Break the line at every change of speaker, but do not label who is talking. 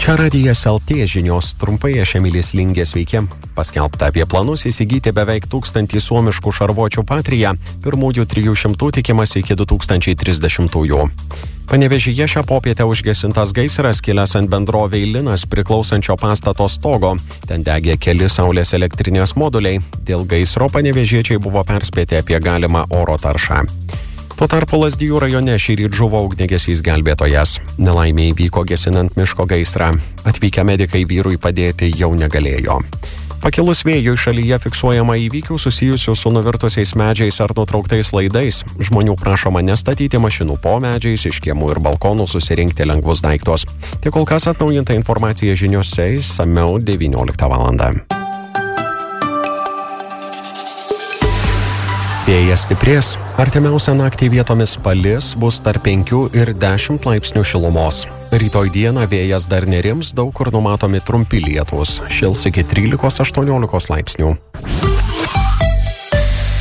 Čia Radijas LT žinios, trumpai aš Emilis Lingė, sveiki. Paskelbta apie planus įsigyti beveik 1000 suomiškų šarvuočių Patria, pirmųjų 300 tikimasi iki 2030-ųjų. Panevėžyje šią popietę užgesintas gaisras kilęs ant bendrovei Linas priklausančio pastato stogo. Ten degė keli saulės elektrinės moduliai. Dėl gaisro panevėžiečiai buvo perspėti apie galimą oro taršą. Tuo tarpu Lazdijų rajone šįryt žuvo ugniagesys gelbėtojas. Nelaimė įvyko gesinant miško gaisrą. Atvykę medikai vyrui padėti jau negalėjo. Pakilus vėjui šalyje fiksuojama įvykių susijusių su nuvirtusiais medžiais ar nutrauktais laidais. Žmonių prašoma nestatyti mašinų po medžiais, iš kiemų ir balkonų susirinkti lengvus daiktus. Tik kol kas atnaujinta informacija žiniose išsamiau 19 val. Vėjas stiprės, artimiausią naktį vietomis palis, bus tarp 5 ir 10 laipsnių šilumos. Rytoj dieną vėjas dar nerims, daug kur numatomi trumpi lietūs, šils iki 13-18 laipsnių.